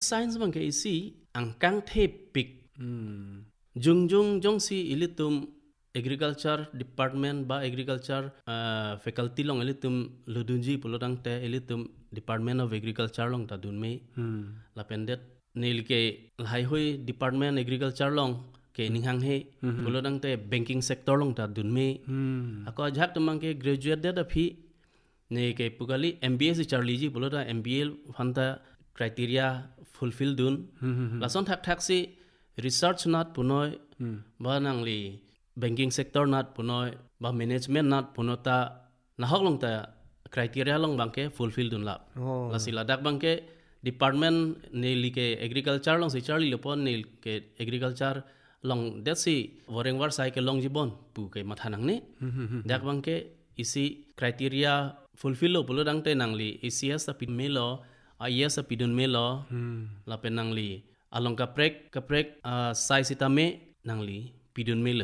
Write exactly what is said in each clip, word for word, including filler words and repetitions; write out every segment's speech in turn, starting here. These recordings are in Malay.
science bang ke isi angkang tepik jung jung jong si ilitum agriculture department ba agriculture uh, faculty long ilitum ludunji pulodang te ilitum department of agriculture long ta dunme hmm. la pendet nil ke lai hoi department agriculture long ke ninghang he mm-hmm. pulodang te banking sector long ta dunme hmm. ako ajak tumang ke graduate de da phi ne ke pugali M B A si charli ji puloda M B A phanta criteria fulfill dun hmm. la son thak thak si research not punoi hmm. ba nangli banking sector not punoi ba management not punota nahok long ta criteria long bangke fulfill dun la oh. la sila dak bangke department ne like agriculture long si charli lopon ne ke agriculture long that si wareng war sai ke long jibon pu ke mathanang ne dak bangke isi criteria fulfill lo pulo dang te nangli A C S ta pin melo I A S ta pidun melo la penangli along ka prek ka prek uh, sai sitame nangli pidun melo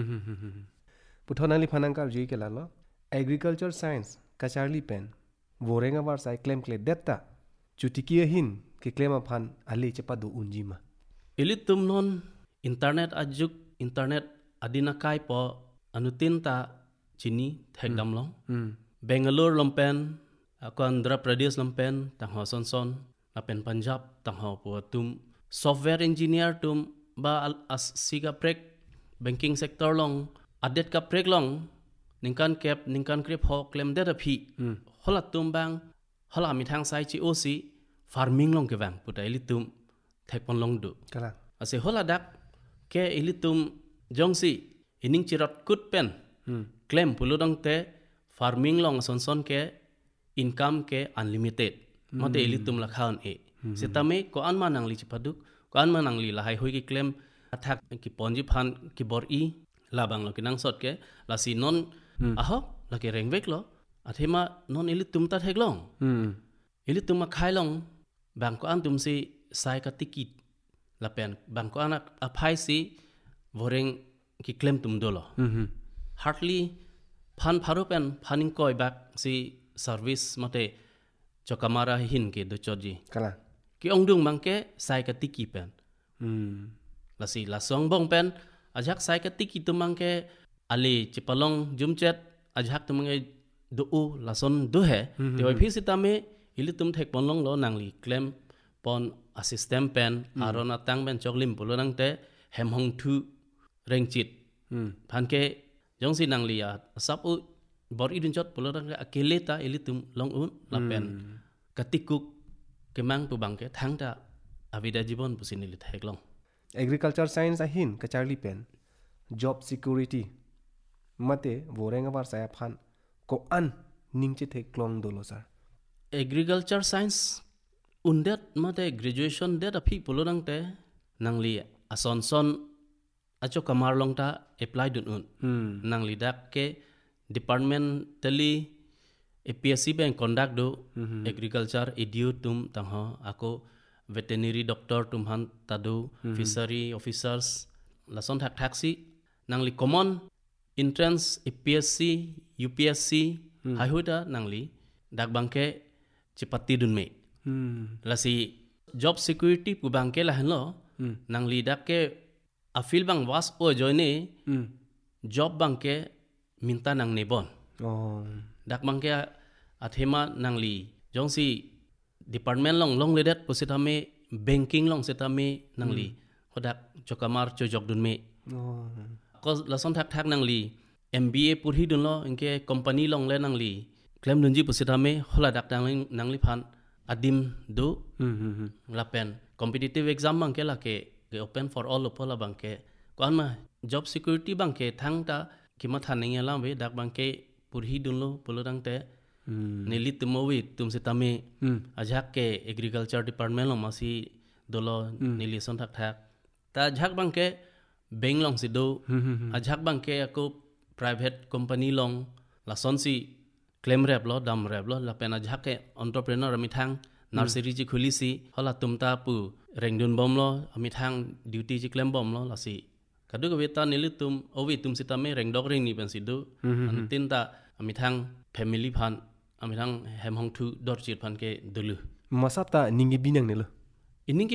puthonali phanangkal ji ke lalo agriculture science ka charli pen worenga war sai claim kle detta chutikia hin ke claim phan ali chepadu unjima ilitum non internet ajuk internet adina kai po anutin ta chini thekdam long hmm. Bangalore lompen ako Andhra Pradesh lompen tang ho son son lapen Punjab tang ho po tum software engineer tum ba as siga prek banking sector long adet ka prek long ningkan kep ningkan krip ho claim de phi hmm. hola tum bang hola mi thang sai chi osi farming long ke bang putai litum thekpon long du kala ase hola dak ke ilitum jongsi ining chirot kut pen hmm. claim puludang te farming long son son ke income ke unlimited hmm. mate ilitum la khaun e hmm. sitame ko an manang li chipaduk ko an manang li la hai hoi ki claim athak ki ponji phan ki bor i labang lo kinang sot ke la si non hmm. aho la ke rengvek lo athema non ilitum ta thek long hmm. ilitum ma khai long bang ko an tum si sai ka tikit la pen bang ko an a phai si voreng ki claim tum dolo hmm. hardly phan pharu pen phaning koi bak si service mate chokamara hin ke do choji kala ki ongdung bangke sai ka tiki pen hmm. la si la song bong pen ajak sai ka tiki tumangke ali chipalong jumchet ajak tumange do u la son do he te oi phi sitame ilitum thek ponlong lo nangli claim pon assistant pen arona tang ben choklim pulonang te hem hong thu rengchit hmm. phanke jongsi nangli ya sap u bor idun chot pulonang akele ta ilitum long un la pen katikuk kemang pu bangke thangta avida jibon pusinili theklong agriculture science ahin ka charli pen job security mate worenga war saya phan ko an ningche the klong dolo sir agriculture science undet mate graduation det a phi pulonang te nangli ason son acho kamar long ta apply dun un hmm. nangli dak ke department tali A P S C bank conduct do mm-hmm. agriculture edu tum tang ho ako veterinary doctor tum han tadu mm-hmm. fishery officers lason thak taxi nangli common entrance A P S C U P S C mm-hmm. hai huda nangli dak bangke chipati dun me hmm. lasi job security pu bangke la han lo mm. nangli dak ke afil bang was o joine mm. job bangke minta nang nebon oh dak bangke athema nangli jongsi department long long ledet positame banking long setame nangli khodak chokamar chojok dunme oh ko lason thak thak nangli M B A purhi dun lo inke company long le nangli claim dunji positame hola dak nangli nangli phan adim do hmm. lapen competitive exam bangke la ke open for all opola bangke ko anma job security bangke thangta kima thaninga lambe dak bangke purhi dunlo polodang te hmm. neli tumowi tum setame hmm. ajak ke agriculture department long masi dolo hmm. neli son thak thak ta ajak bangke bank long si do hmm. ajak bangke ako private company long la son si claim rep lo dam rep lo la pen ajak ke entrepreneur ami thang nursery ji khuli si hola tumta pu rengdun bom lo ami thang duty ji claim bom lo la si kadu ka weta neli tum owi tum sitame reng dok ring ni ben si do an tinta ami thang family phan ami thang hem hong thu dot chit phan ke dulu masata ningi binang nelo ining